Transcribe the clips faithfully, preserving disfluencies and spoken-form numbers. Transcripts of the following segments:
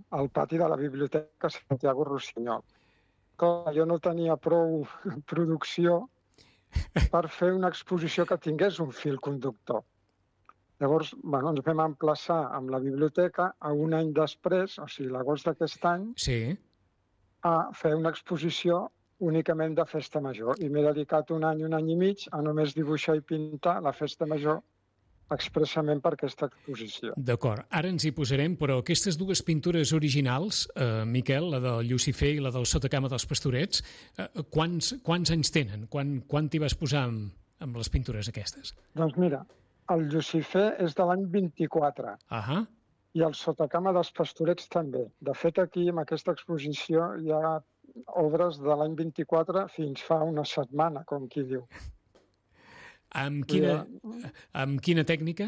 al pati de la Biblioteca Santiago Rossinyol. Clar, jo no tenia prou producció per fer una exposició que tingués un fil conductor. Llavors, bueno, ens vam emplaçar amb la biblioteca a un any després, o sigui, l'agost d'aquest any, sí. a fer una exposició únicament de Festa Major. I m'he dedicat un any, un any i mig a només dibuixar i pintar la Festa Major expressament per aquesta exposició. D'acord, ara ens hi posarem, però aquestes dues pintures originals, eh, Miquel, la del Llucifer i la del Sotacama dels Pastorets, eh, quants, quants anys tenen? Quan, quan t'hi vas posar amb, amb les pintures aquestes? Doncs mira, el Llucifer és de l'any vint-i-quatre. Ahà. I el Sotacama dels Pastorets també. De fet, aquí, en aquesta exposició, hi ha obres de l'any vint-i-quatre fins fa una setmana, com qui diu. Amb quina, amb quina tècnica?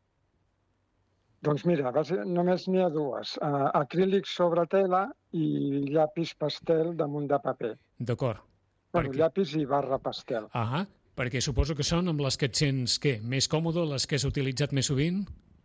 Doncs mira, només n'hi ha dues. Uh, acrílic sobre tela i llapis pastel damunt de paper. D'acord. Bueno, perquè... llapis i barra pastel. Ahà, perquè suposo que són amb les que et sents, què, més còmode, les que has utilitzat més sovint?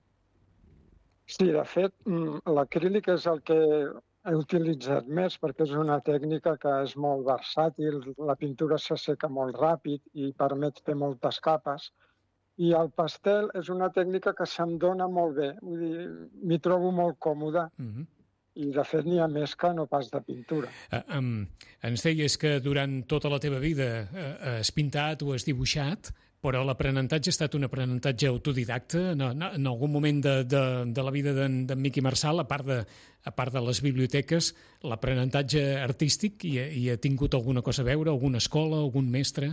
Sí, de fet, l'acrílic és el que he utilitzat més perquè és una tècnica que és molt versàtil, la pintura s'asseca molt ràpid i permet fer moltes capes. I el pastel és una tècnica que se'm dona molt bé, vull dir, m'hi trobo molt còmode. Mm-hmm. I, de fet, n'hi ha més que no pas de pintura. Uh, um, ens deies que durant tota la teva vida uh, has pintat o has dibuixat, però l'aprenentatge ha estat un aprenentatge autodidacte en, en algun moment de, de, de la vida d'en Miqui Marsal, a part de, a part de les biblioteques, l'aprenentatge artístic hi, hi ha tingut alguna cosa a veure, alguna escola, algun mestre?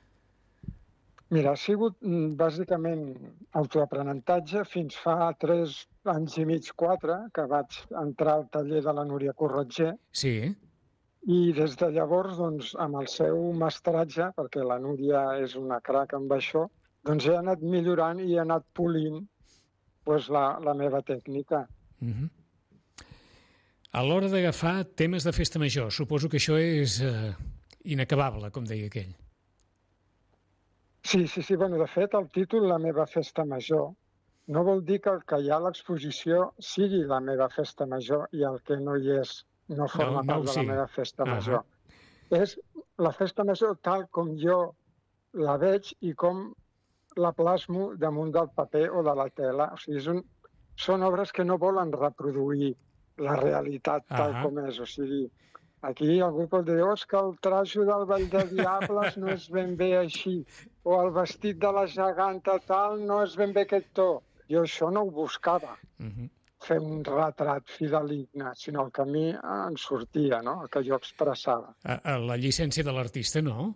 Mira, ha sigut bàsicament autoaprenentatge fins fa tres anys i mig, quatre, que vaig entrar al taller de la Núria Corretger. Sí. I des de llavors, doncs, amb el seu mestratge, perquè la Núria és una crac amb això, doncs he anat millorant i he anat polint doncs, la, la meva tècnica. Mm-hmm. A l'hora d'agafar temes de festa major, suposo que això és eh, inacabable, com deia aquell. Sí, sí, sí. Bueno, de fet, el títol La meva festa major no vol dir que el que hi ha a l'exposició sigui la meva festa major i el que no hi és no forma no, no part de la sí. meva festa major. Uh-huh. És la festa major tal com jo la veig i com la plasmo damunt del paper o de la tela. O sigui, és un, són obres que no volen reproduir la realitat tal uh-huh. com és. O sigui, aquí algú pot dir, oh, és que el trajo del Ball de Diables no és ben bé així, o el vestit de la geganta tal no és ben bé aquest to. Jo això no ho buscava. Uh-huh. Fer un retrat fideligne, sinó el que a mi em sortia, no? El que jo expressava. A, a la llicència de l'artista, no?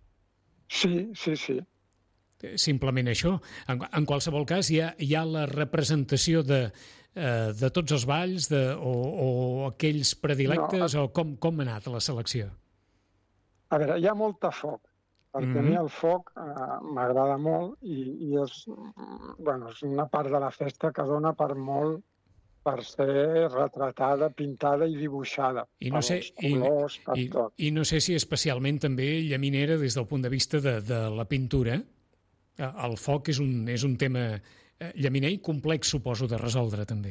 Sí, sí, sí. Simplement això. En, en qualsevol cas, hi ha, hi ha la representació de, eh, de tots els balls de, o, o aquells predilectes, no, a... o com, com ha anat la selecció? A veure, hi ha molta foc, perquè mm-hmm. a mi el foc eh, m'agrada molt i, i és, bueno, és una part de la festa que dona per molt per ser retratada, pintada i dibuixada. I no sé, per colors, per i, tot. I no sé si especialment també llaminera des del punt de vista de, de la pintura. El foc és un, és un tema llaminer i complex, suposo, de resoldre, també.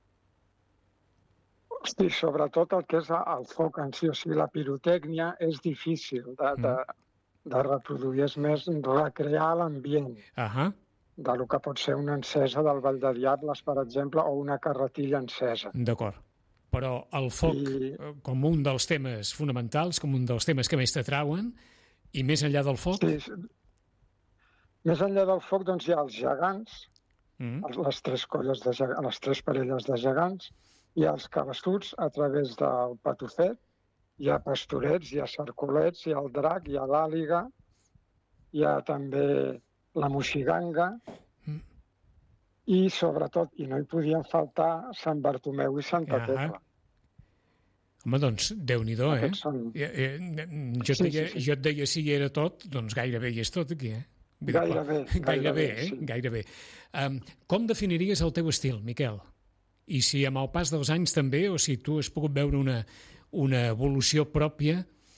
Hosti, sobretot el que és el foc en si, o sigui, la pirotècnia és difícil de, de, de reproduir, és més recrear l'ambient. Ahà. De lo que pot ser una encesa del Ball de Diables, per exemple, o una carretilla encesa. D'acord. Però el foc, I... com un dels temes fonamentals, com un dels temes que més t'atrauen, i més enllà del foc... Sí, més enllà del foc, doncs, hi ha els gegants, mm. les tres colles de gegants, les tres parelles de gegants, hi ha els cabassuts a través del patufet, hi ha pastorets, hi ha cercolets, hi ha el drac, hi ha l'àliga, hi ha també la moixiganga, mm. i sobretot, i no hi podien faltar, Sant Bartomeu i Santa uh-huh. Tecla. Home, doncs, Déu-n'hi-do, eh? Són... Jo, jo, sí, deia, sí, sí. jo et deia si hi era tot, doncs gairebé hi és tot aquí, eh? Gairebé. Gairebé, gairebé, eh? Sí. Gairebé. Um, com definiries el teu estil, Miquel? I si amb el pas dels anys també, o si tu has pogut veure una, una evolució pròpia?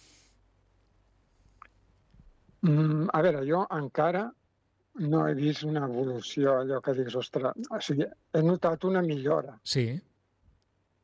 Mm, a veure, jo encara no he vist una evolució, allò que dius, ostres, o sigui, he notat una millora. Sí.